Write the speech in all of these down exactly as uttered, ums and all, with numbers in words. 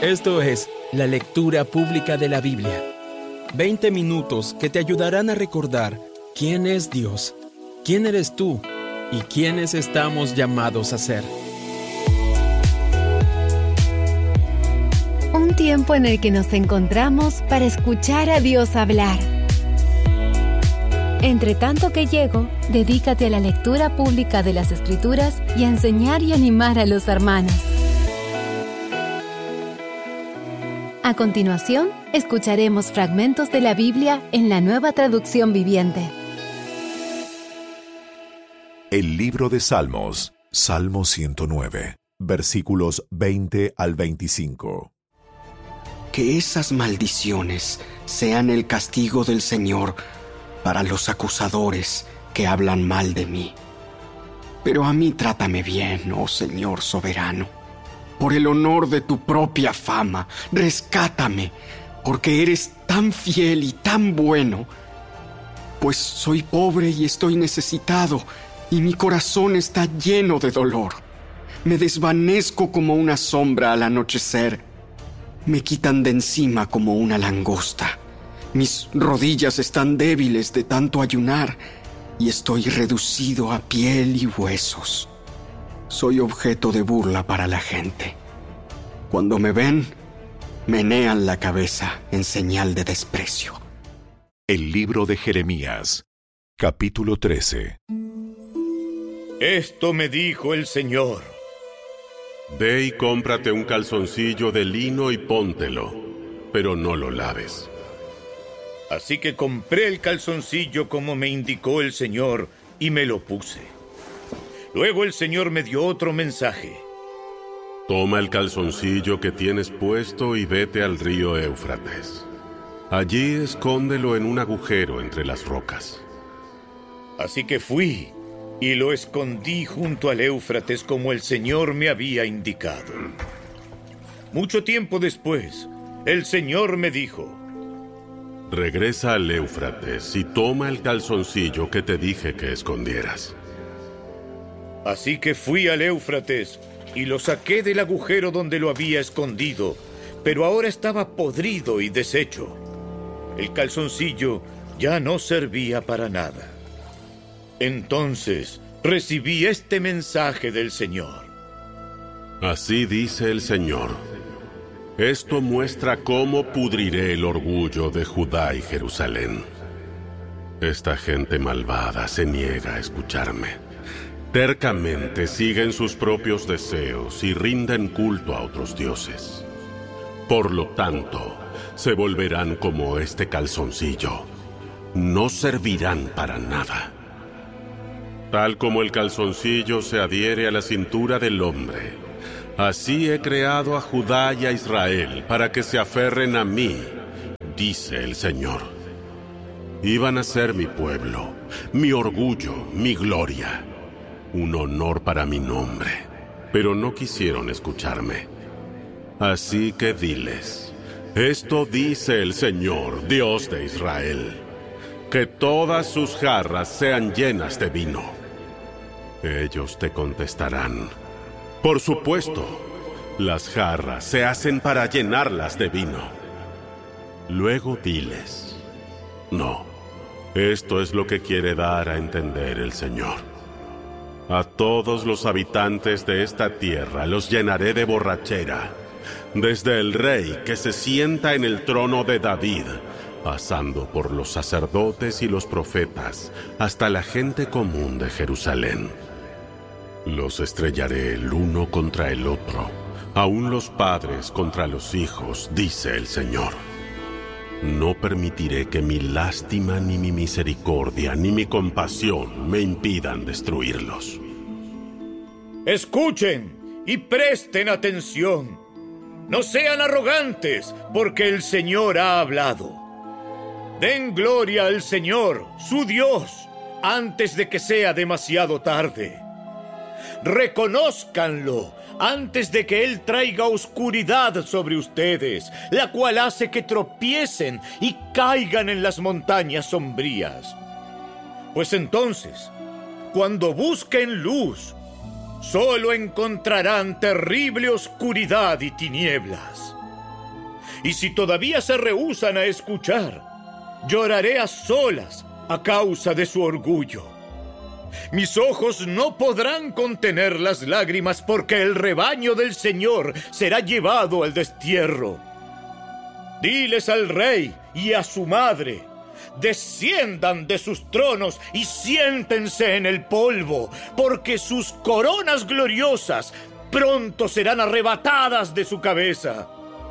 Esto es la lectura pública de la Biblia. veinte minutos que te ayudarán a recordar quién es Dios, quién eres tú y quiénes estamos llamados a ser. Un tiempo en el que nos encontramos para escuchar a Dios hablar. Entre tanto que llego, dedícate a la lectura pública de las Escrituras y a enseñar y animar a los hermanos. A continuación, escucharemos fragmentos de la Biblia en la Nueva Traducción Viviente. El libro de Salmos, Salmo ciento nueve, versículos veinte al veinticinco. Que esas maldiciones sean el castigo del Señor para los acusadores que hablan mal de mí. Pero a mí trátame bien, oh Señor soberano. Por el honor de tu propia fama, rescátame, porque eres tan fiel y tan bueno. Pues soy pobre y estoy necesitado, y mi corazón está lleno de dolor. Me desvanezco como una sombra al anochecer. Me quitan de encima como una langosta. Mis rodillas están débiles de tanto ayunar, y estoy reducido a piel y huesos. Soy objeto de burla para la gente. Cuando me ven, menean la cabeza en señal de desprecio. El libro de Jeremías, capítulo trece. Esto me dijo el Señor: Ve y cómprate un calzoncillo de lino y póntelo, pero no lo laves. Así que compré el calzoncillo como me indicó el Señor y me lo puse. Luego el Señor me dio otro mensaje. Toma el calzoncillo que tienes puesto y vete al río Éufrates. Allí escóndelo en un agujero entre las rocas. Así que fui y lo escondí junto al Éufrates como el Señor me había indicado. Mucho tiempo después, el Señor me dijo: Regresa al Éufrates y toma el calzoncillo que te dije que escondieras. Así que fui al Éufrates y lo saqué del agujero donde lo había escondido, pero ahora estaba podrido y deshecho. El calzoncillo ya no servía para nada. Entonces recibí este mensaje del Señor. Así dice el Señor: Esto muestra cómo pudriré el orgullo de Judá y Jerusalén. Esta gente malvada se niega a escucharme. Tercamente siguen sus propios deseos y rinden culto a otros dioses. Por lo tanto, se volverán como este calzoncillo. No servirán para nada. Tal como el calzoncillo se adhiere a la cintura del hombre, así he creado a Judá y a Israel para que se aferren a mí, dice el Señor. Iban a ser mi pueblo, mi orgullo, mi gloria, un honor para mi nombre, pero no quisieron escucharme. Así que diles: esto dice el Señor, Dios de Israel, que todas sus jarras sean llenas de vino. Ellos te contestarán: por supuesto, las jarras se hacen para llenarlas de vino. Luego diles: no, esto es lo que quiere dar a entender el Señor. A todos los habitantes de esta tierra los llenaré de borrachera, desde el rey que se sienta en el trono de David, pasando por los sacerdotes y los profetas, hasta la gente común de Jerusalén. Los estrellaré el uno contra el otro, aun los padres contra los hijos, dice el Señor. No permitiré que mi lástima, ni mi misericordia, ni mi compasión me impidan destruirlos. Escuchen y presten atención. No sean arrogantes, porque el Señor ha hablado. Den gloria al Señor, su Dios, antes de que sea demasiado tarde. Reconózcanlo antes de que Él traiga oscuridad sobre ustedes, la cual hace que tropiecen y caigan en las montañas sombrías. Pues entonces, cuando busquen luz, solo encontrarán terrible oscuridad y tinieblas. Y si todavía se rehúsan a escuchar, lloraré a solas a causa de su orgullo. Mis ojos no podrán contener las lágrimas porque el rebaño del Señor será llevado al destierro. Diles al rey y a su madre: desciendan de sus tronos y siéntense en el polvo, porque sus coronas gloriosas pronto serán arrebatadas de su cabeza.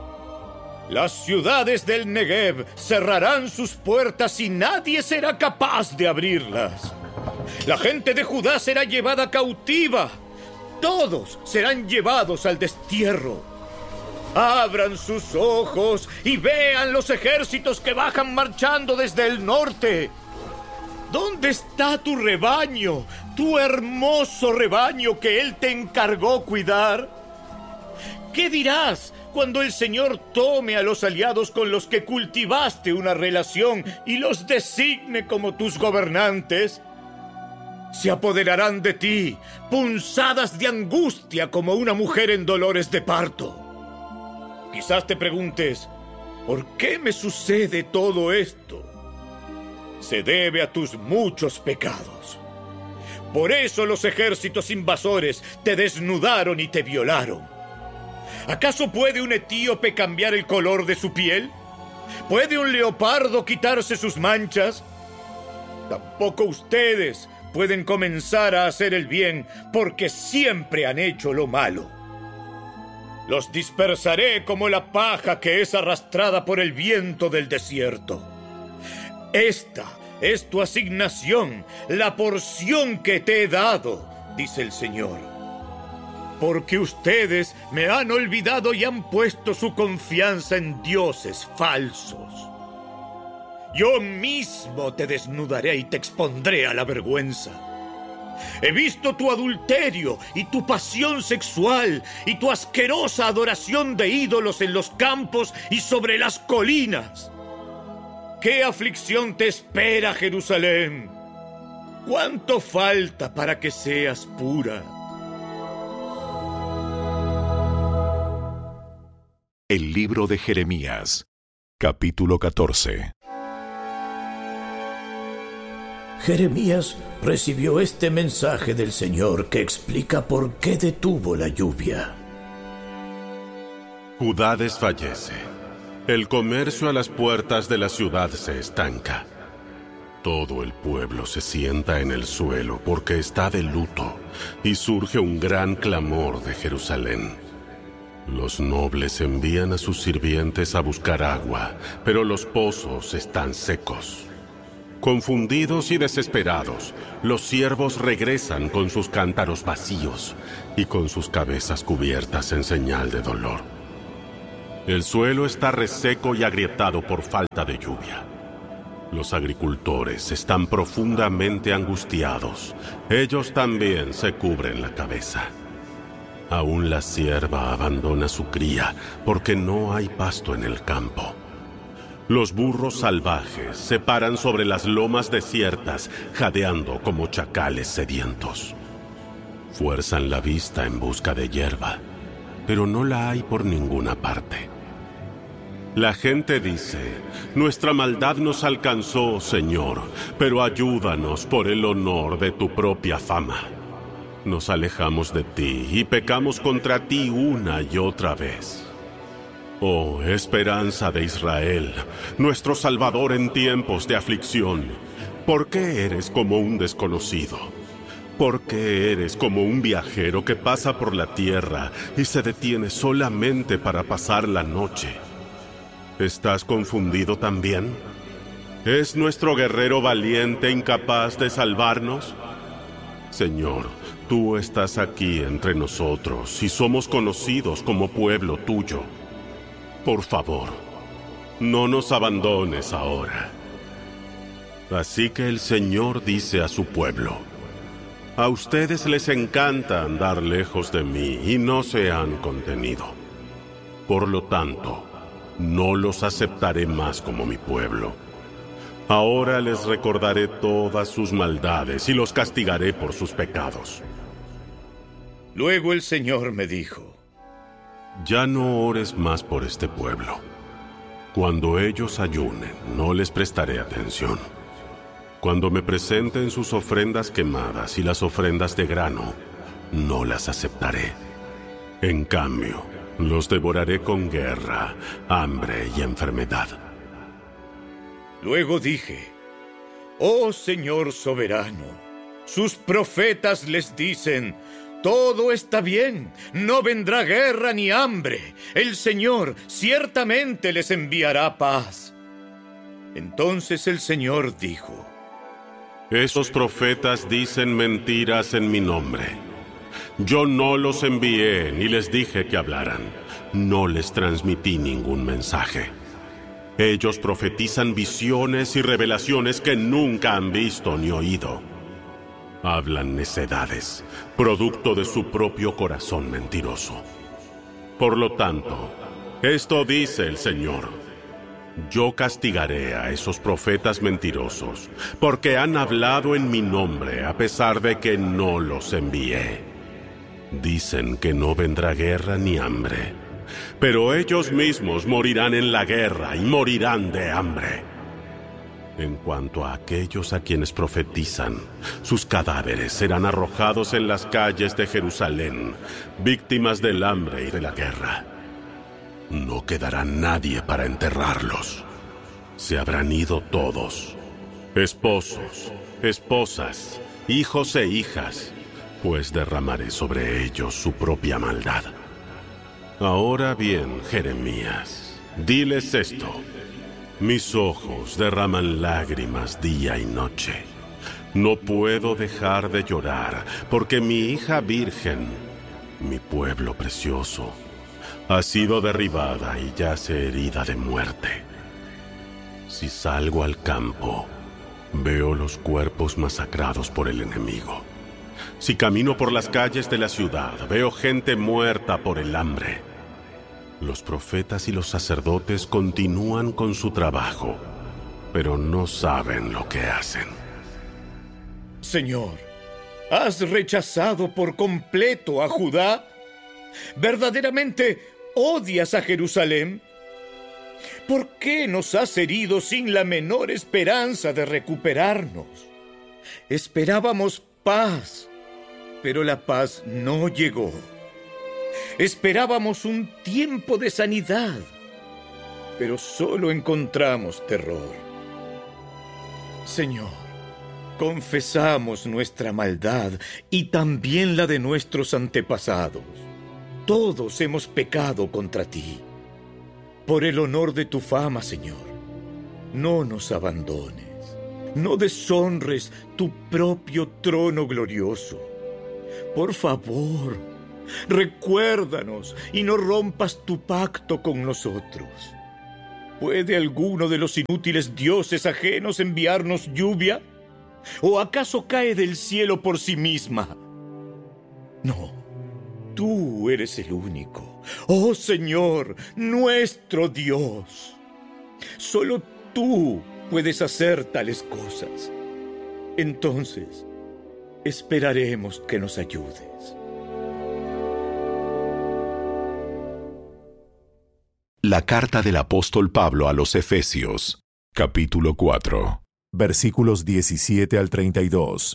Las ciudades del Negev cerrarán sus puertas y nadie será capaz de abrirlas. La gente de Judá será llevada cautiva. Todos serán llevados al destierro. Abran sus ojos y vean los ejércitos que bajan marchando desde el norte. ¿Dónde está tu rebaño, tu hermoso rebaño que Él te encargó cuidar? ¿Qué dirás cuando el Señor tome a los aliados con los que cultivaste una relación y los designe como tus gobernantes? Se apoderarán de ti, punzadas de angustia como una mujer en dolores de parto. Quizás te preguntes, ¿por qué me sucede todo esto? Se debe a tus muchos pecados. Por eso los ejércitos invasores te desnudaron y te violaron. ¿Acaso puede un etíope cambiar el color de su piel? ¿Puede un leopardo quitarse sus manchas? Tampoco ustedes pueden comenzar a hacer el bien porque siempre han hecho lo malo. Los dispersaré como la paja que es arrastrada por el viento del desierto. Esta es tu asignación, la porción que te he dado, dice el Señor. Porque ustedes me han olvidado y han puesto su confianza en dioses falsos. Yo mismo te desnudaré y te expondré a la vergüenza. He visto tu adulterio y tu pasión sexual y tu asquerosa adoración de ídolos en los campos y sobre las colinas. ¿Qué aflicción te espera, Jerusalén? ¿Cuánto falta para que seas pura? El libro de Jeremías, capítulo catorce. Jeremías recibió este mensaje del Señor que explica por qué detuvo la lluvia. Judá desfallece. El comercio a las puertas de la ciudad se estanca. Todo el pueblo se sienta en el suelo porque está de luto y surge un gran clamor de Jerusalén. Los nobles envían a sus sirvientes a buscar agua, pero los pozos están secos. Confundidos y desesperados, los siervos regresan con sus cántaros vacíos y con sus cabezas cubiertas en señal de dolor. El suelo está reseco y agrietado por falta de lluvia. Los agricultores están profundamente angustiados. Ellos también se cubren la cabeza. Aún la sierva abandona su cría porque no hay pasto en el campo. Los burros salvajes se paran sobre las lomas desiertas, jadeando como chacales sedientos. Fuerzan la vista en busca de hierba, pero no la hay por ninguna parte. La gente dice, nuestra maldad nos alcanzó, Señor, pero ayúdanos por el honor de tu propia fama. Nos alejamos de ti y pecamos contra ti una y otra vez. Oh, esperanza de Israel, nuestro Salvador en tiempos de aflicción, ¿por qué eres como un desconocido? ¿Por qué eres como un viajero que pasa por la tierra y se detiene solamente para pasar la noche? ¿Estás confundido también? ¿Es nuestro guerrero valiente incapaz de salvarnos? Señor, tú estás aquí entre nosotros y somos conocidos como pueblo tuyo. Por favor, no nos abandones ahora. Así que el Señor dice a su pueblo, a ustedes les encanta andar lejos de mí y no se han contenido. Por lo tanto, no los aceptaré más como mi pueblo. Ahora les recordaré todas sus maldades y los castigaré por sus pecados. Luego el Señor me dijo, ya no ores más por este pueblo. Cuando ellos ayunen, no les prestaré atención. Cuando me presenten sus ofrendas quemadas y las ofrendas de grano, no las aceptaré. En cambio, los devoraré con guerra, hambre y enfermedad. Luego dije: Oh Señor soberano, sus profetas les dicen: todo está bien, no vendrá guerra ni hambre. El Señor ciertamente les enviará paz. Entonces el Señor dijo: Esos profetas dicen mentiras en mi nombre. Yo no los envié ni les dije que hablaran. No les transmití ningún mensaje. Ellos profetizan visiones y revelaciones que nunca han visto ni oído. Hablan necedades, producto de su propio corazón mentiroso. Por lo tanto, esto dice el Señor: yo castigaré a esos profetas mentirosos, porque han hablado en mi nombre a pesar de que no los envié. Dicen que no vendrá guerra ni hambre, pero ellos mismos morirán en la guerra y morirán de hambre. En cuanto a aquellos a quienes profetizan, sus cadáveres serán arrojados en las calles de Jerusalén, víctimas del hambre y de la guerra. No quedará nadie para enterrarlos. Se habrán ido todos, esposos, esposas, hijos e hijas, pues derramaré sobre ellos su propia maldad. Ahora bien, Jeremías, diles esto: mis ojos derraman lágrimas día y noche. No puedo dejar de llorar, porque mi hija virgen, mi pueblo precioso, ha sido derribada y yace herida de muerte. Si salgo al campo, veo los cuerpos masacrados por el enemigo. Si camino por las calles de la ciudad, veo gente muerta por el hambre. Los profetas y los sacerdotes continúan con su trabajo, pero no saben lo que hacen. Señor, ¿has rechazado por completo a Judá? ¿Verdaderamente odias a Jerusalén? ¿Por qué nos has herido sin la menor esperanza de recuperarnos? Esperábamos paz, pero la paz no llegó. Esperábamos un tiempo de sanidad, pero solo encontramos terror. Señor, confesamos nuestra maldad y también la de nuestros antepasados. Todos hemos pecado contra ti. Por el honor de tu fama, Señor, no nos abandones. No deshonres tu propio trono glorioso. Por favor, recuérdanos y no rompas tu pacto con nosotros. ¿Puede alguno de los inútiles dioses ajenos enviarnos lluvia? ¿O acaso cae del cielo por sí misma? No, tú eres el único. Oh Señor, nuestro Dios. Solo tú puedes hacer tales cosas. Entonces, esperaremos que nos ayudes. La carta del apóstol Pablo a los Efesios, capítulo cuatro, versículos diecisiete al treinta y dos.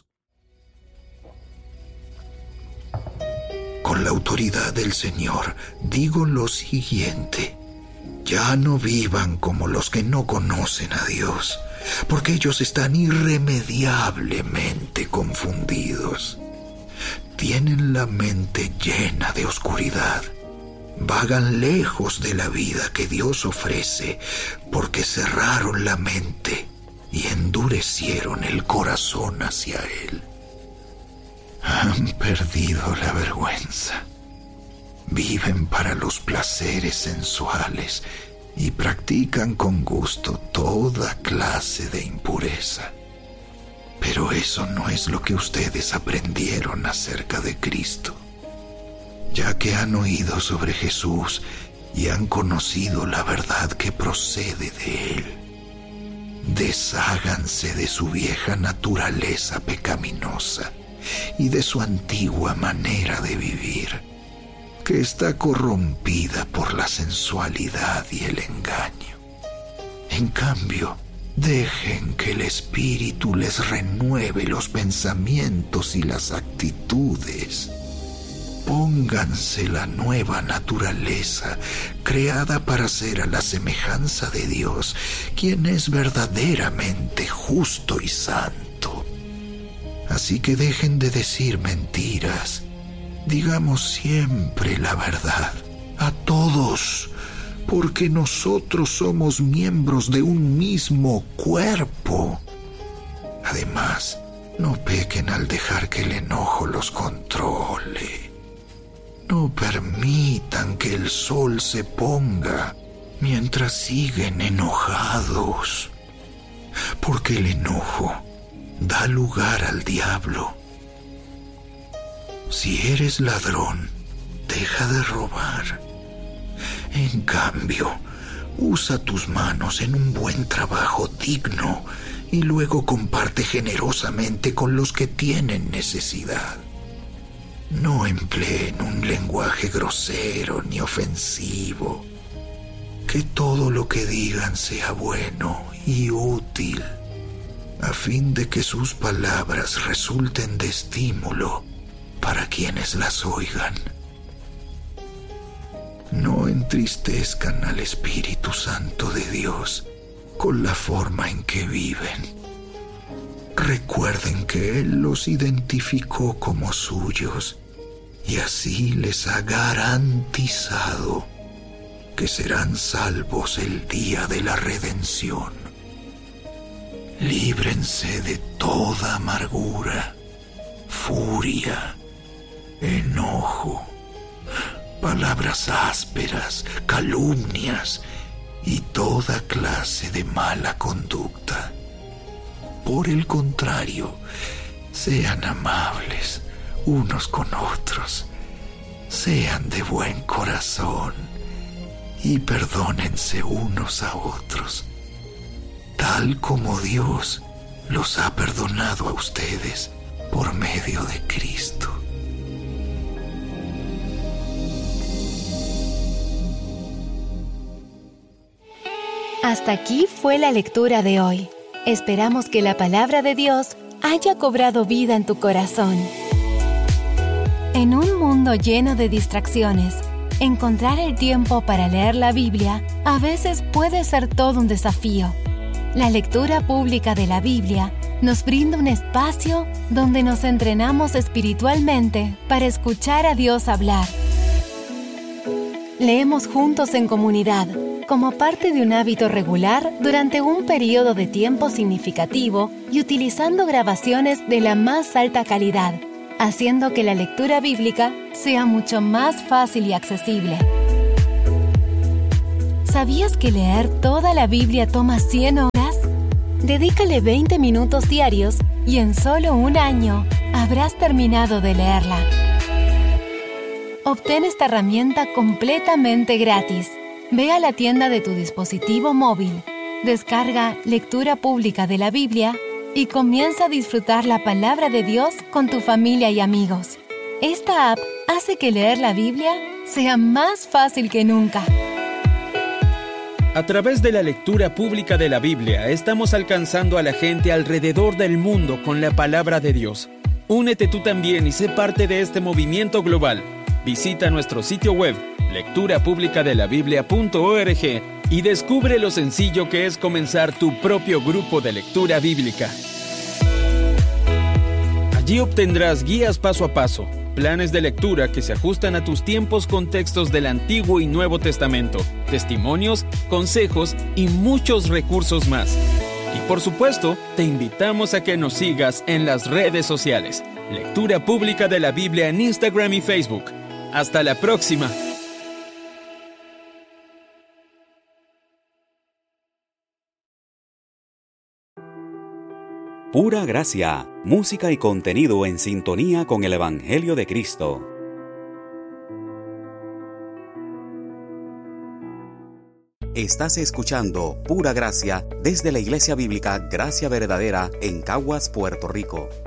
Con la autoridad del Señor, digo lo siguiente: ya no vivan como los que no conocen a Dios, porque ellos están irremediablemente confundidos. Tienen la mente llena de oscuridad. Vagan lejos de la vida que Dios ofrece, porque cerraron la mente y endurecieron el corazón hacia Él. Han perdido la vergüenza. Viven para los placeres sensuales y practican con gusto toda clase de impureza. Pero eso no es lo que ustedes aprendieron acerca de Cristo. Ya que han oído sobre Jesús y han conocido la verdad que procede de Él, desháganse de su vieja naturaleza pecaminosa y de su antigua manera de vivir, que está corrompida por la sensualidad y el engaño. En cambio, dejen que el Espíritu les renueve los pensamientos y las actitudes. Pónganse la nueva naturaleza, creada para ser a la semejanza de Dios, quien es verdaderamente justo y santo. Así que dejen de decir mentiras. Digamos siempre la verdad, a todos, porque nosotros somos miembros de un mismo cuerpo. Además, no pequen al dejar que el enojo los controle. No permitan que el sol se ponga mientras siguen enojados, porque el enojo da lugar al diablo. Si eres ladrón, deja de robar. En cambio, usa tus manos en un buen trabajo digno y luego comparte generosamente con los que tienen necesidad. No empleen un lenguaje grosero ni ofensivo. Que todo lo que digan sea bueno y útil, a fin de que sus palabras resulten de estímulo para quienes las oigan. No entristezcan al Espíritu Santo de Dios con la forma en que viven. Recuerden que Él los identificó como suyos y así les ha garantizado que serán salvos el día de la redención. Líbrense de toda amargura, furia, enojo, palabras ásperas, calumnias y toda clase de mala conducta. Por el contrario, sean amables unos con otros, sean de buen corazón y perdónense unos a otros, tal como Dios los ha perdonado a ustedes por medio de Cristo. Hasta aquí fue la lectura de hoy. Esperamos que la palabra de Dios haya cobrado vida en tu corazón. En un mundo lleno de distracciones, encontrar el tiempo para leer la Biblia a veces puede ser todo un desafío. La lectura pública de la Biblia nos brinda un espacio donde nos entrenamos espiritualmente para escuchar a Dios hablar. Leemos juntos en comunidad, como parte de un hábito regular durante un periodo de tiempo significativo y utilizando grabaciones de la más alta calidad, haciendo que la lectura bíblica sea mucho más fácil y accesible. ¿Sabías que leer toda la Biblia toma cien horas? Dedícale veinte minutos diarios y en solo un año habrás terminado de leerla. Obtén esta herramienta completamente gratis. Ve a la tienda de tu dispositivo móvil, descarga Lectura Pública de la Biblia y comienza a disfrutar la palabra de Dios con tu familia y amigos. Esta app hace que leer la Biblia sea más fácil que nunca. A través de la lectura pública de la Biblia, estamos alcanzando a la gente alrededor del mundo con la palabra de Dios. Únete tú también y sé parte de este movimiento global. Visita nuestro sitio web lectura pública de la biblia punto org y descubre lo sencillo que es comenzar tu propio grupo de lectura bíblica. Allí obtendrás guías paso a paso, planes de lectura que se ajustan a tus tiempos con textos del Antiguo y Nuevo Testamento, testimonios, consejos y muchos recursos más. Y por supuesto, te invitamos a que nos sigas en las redes sociales. Lectura Pública de la Biblia en Instagram y Facebook. ¡Hasta la próxima! Pura Gracia, música y contenido en sintonía con el Evangelio de Cristo. Estás escuchando Pura Gracia desde la Iglesia Bíblica Gracia Verdadera en Caguas, Puerto Rico.